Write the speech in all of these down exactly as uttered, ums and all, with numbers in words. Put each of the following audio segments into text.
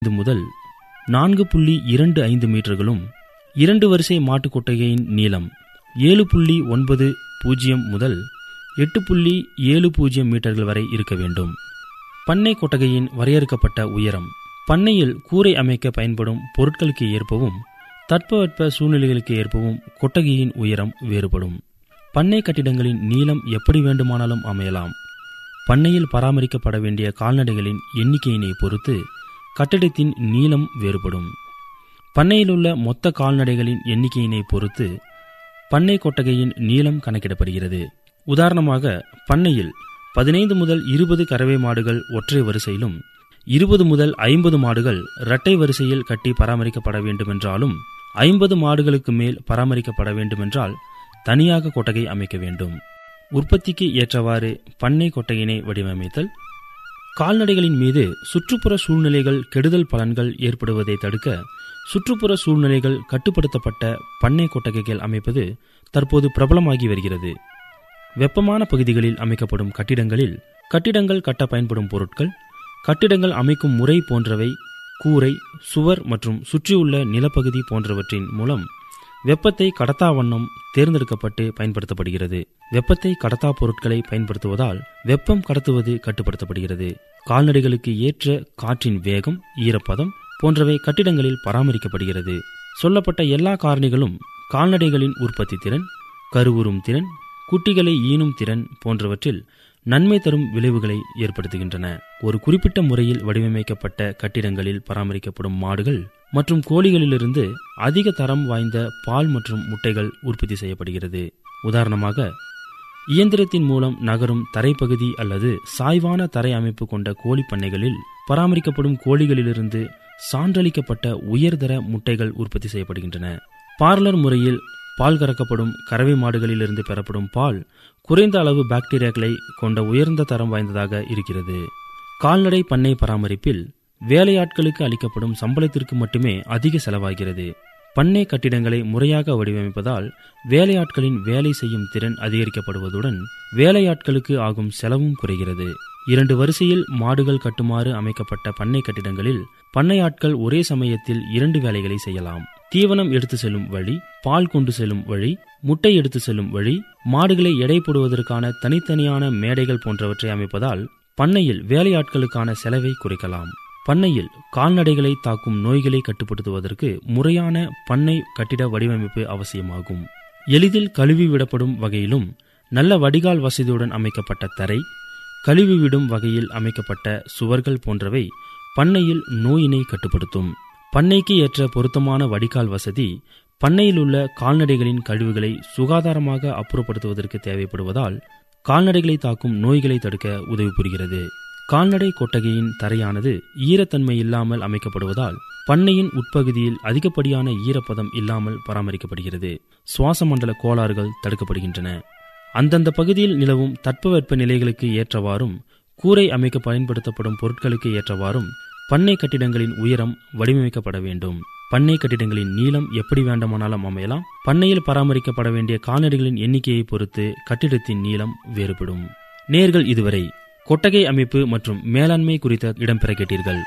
முதல் நான்கு புள்ளி இரண்டு ஐந்து மீட்டர்களும், இரண்டு வரிசை மாட்டு கொட்டகையின் நீளம் ஏழு புள்ளி ஒன்பது பூஜ்ஜியம் முதல் எட்டு புள்ளி ஏழு பூஜ்ஜியம் மீட்டர்கள் வரை இருக்க வேண்டும். பண்ணை கொட்டகையின் வரையறுக்கப்பட்ட உயரம் பண்ணையில் கூரை அமைக்க பயன்படும் பொருட்களுக்கு ஏற்பவும் தட்பவெட்ப சூழ்நிலைகளுக்கு ஏற்பவும் கொட்டகையின் உயரம் வேறுபடும். பண்ணை கட்டிடங்களின் நீளம் எப்படி வேண்டுமானாலும் அமையலாம். பண்ணையில் பராமரிக்கப்பட வேண்டிய கால்நடைகளின் எண்ணிக்கையினை பொறுத்து கட்டிடத்தின் நீளம் வேறுபடும். பண்ணையிலுள்ள மொத்த கால்நடைகளின் எண்ணிக்கையினை பொறுத்து பண்ணை கொட்டகையின் நீளம் கணக்கிடப்படுகிறது. உதாரணமாக, பண்ணையில் பதினைந்து முதல் இருபது கறவை மாடுகள் ஒற்றை வரிசையிலும் இருபது முதல் ஐம்பது மாடுகள் இரட்டை வரிசையில் கட்டி பராமரிக்கப்பட வேண்டுமென்றாலும் ஐம்பது மாடுகளுக்கு மேல் பராமரிக்கப்பட வேண்டுமென்றால் தனியாக கொட்டகை அமைக்க வேண்டும். உற்பத்திக்கு ஏற்றவாறு பண்ணை கொட்டகையினை வடிவமைத்தல். கால்நடைகளின் மீது சுற்றுப்புற சூழ்நிலைகள் கெடுதல் பலன்கள் ஏற்படுவதை தடுக்க சுற்றுப்புற சூழ்நிலைகள் கட்டுப்படுத்தப்பட்ட பண்ணை கொட்டகைகள் அமைப்பது தற்போது பிரபலமாகி வருகிறது. வெப்பமான பகுதிகளில் அமைக்கப்படும் கட்டிடங்களில் கட்டிடங்கள் கட்ட பயன்படும் பொருட்கள், கட்டிடங்கள் அமைக்கும் முறை போன்றவை கூரை, சுவர் மற்றும் சுற்றியுள்ள நிலப்பகுதி போன்றவற்றின் மூலம் வெப்பத்தை கடத்தா வண்ணம் தேர்ந்தெடுக்கப்பட்டு பயன்படுத்தப்படுகிறது. வெப்பத்தை கடத்தா பொருட்களை பயன்படுத்துவதால் வெப்பம் கடத்துவது கட்டுப்படுத்தப்படுகிறது. கால்நடைகளுக்கு ஏற்ற காற்றின் வேகம், ஈரப்பதம் போன்றவை கட்டிடங்களில் பராமரிக்கப்படுகிறது. சொல்லப்பட்ட எல்லா காரணிகளும் கால்நடைகளின் உற்பத்தி திறன், கருவுறும் திறன், குட்டிகளை ஈனும் திறன் போன்றவற்றில் நன்மை தரும் விளைவுகளை ஏற்படுத்துகின்றன. ஒரு குறிப்பிட்ட முறையில் வடிவமைக்கப்பட்ட கட்டிடங்களில் பராமரிக்கப்படும் மாடுகள் மற்றும் கோழிகளிலிருந்து அதிக தரம் வாய்ந்த பால் மற்றும் முட்டைகள் உற்பத்தி செய்யப்படுகிறது. உதாரணமாக, இயந்திரத்தின் மூலம் நகரும் தரைப்பகுதி அல்லது சாய்வான தரை அமைப்பு கொண்ட கோழி பண்ணைகளில் பராமரிக்கப்படும் கோழிகளிலிருந்து சான்றளிக்கப்பட்ட உயர்தர முட்டைகள் உற்பத்தி செய்யப்படுகின்றன. பார்லர் முறையில் பால் கறக்கப்படும் கறவை மாடுகளிலிருந்து பெறப்படும் பால் குறைந்த அளவு பாக்டீரியாக்களை கொண்ட உயர்ந்த தரம் வாய்ந்ததாக இருக்கிறது. கால்நடை பண்ணை பராமரிப்பில் வேலையாட்களுக்கு அளிக்கப்படும் சம்பளத்திற்கு மட்டுமே அதிக செலவாகிறது. பண்ணை கட்டிடங்களை முறையாக வடிவமைப்பதால் வேலையாட்களின் வேலை செய்யும் திறன் அதிகரிக்கப்படுவதுடன் வேலையாட்களுக்கு ஆகும் செலவும் குறைகிறது. இரண்டு வரிசையில் மாடுகள் கட்டுமாறு அமைக்கப்பட்ட பண்ணை கட்டிடங்களில் பண்ணையாட்கள் ஒரே சமயத்தில் இரண்டு வேலைகளை செய்யலாம். தீவனம் எடுத்து செல்லும் வழி, பால் கொண்டு செல்லும் வழி, முட்டை எடுத்து செல்லும் வழி, மாடுகளை எடை போடுவதற்கான தனித்தனியான மேடைகள் போன்றவற்றை அமைப்பதால் பண்ணையில் வேலையாட்களுக்கான செலவை குறைக்கலாம். பண்ணையில் கால்நடைகளை தாக்கும் நோய்களை கட்டுப்படுத்துவதற்கு முறையான பண்ணை கட்டிட வடிவமைப்பு அவசியமாகும். எளிதில் கழுவி விடப்படும் வகையிலும் நல்ல வடிகால் வசதியுடன் அமைக்கப்பட்ட தரை, கழுவி விடும் வகையில் அமைக்கப்பட்ட சுவர்கள் போன்றவை பண்ணையில் நோயினை கட்டுப்படுத்தும். பண்ணைக்கு ஏற்ற பொருத்தமான வடிகால் வசதி பண்ணையில் உள்ள கால்நடைகளின் கழிவுகளை சுகாதாரமாக அப்புறப்படுத்துவதற்கு தேவைப்படுவதால் கால்நடைகளை தாக்கும் நோய்களை தடுக்க உதவி புரிகிறது. கால்நடை கொட்டகையின் தரையானது ஈரத்தன்மை இல்லாமல் அமைக்கப்படுவதால் பண்ணையின் உட்பகுதியில் அதிகப்படியான ஈரப்பதம் இல்லாமல் பராமரிக்கப்படுகிறது. சுவாச மண்டல கோளாறுகள் தடுக்கப்படுகின்றன. அந்தந்த பகுதியில் நிலவும் தட்பவெட்ப நிலைகளுக்கு ஏற்றவாறும் கூரை அமைக்க பயன்படுத்தப்படும் பொருட்களுக்கு ஏற்றவாறும் பண்ணை கட்டிடங்களின் உயரம் வடிவமைக்கப்பட வேண்டும். பண்ணை கட்டிடங்களின் நீளம் எப்படி வேண்டுமானாலும் அமையலாம். பண்ணையில் பராமரிக்கப்பட வேண்டிய கால்நடைகளின் எண்ணிக்கையை பொறுத்து கட்டிடத்தின் நீளம் வேறுபடும். நேர்கள் இதுவரை கொட்டகை அமைப்பு மற்றும் மேலாண்மை குறித்த இடம்பெற கேட்டீர்கள்.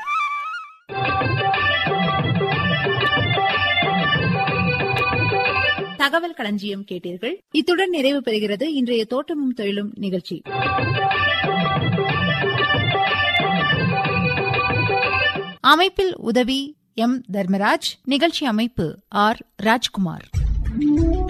தகவல் களஞ்சியம் கேட்டீர்கள். இத்துடன் நிறைவு பெறுகிறது இன்றைய தோட்டமும் தொழிலும் நிகழ்ச்சி. அமைப்பில் உதவி எம் தர்மராஜ். நிகழ்ச்சி அமைப்பு ஆர் ராஜ்குமார்.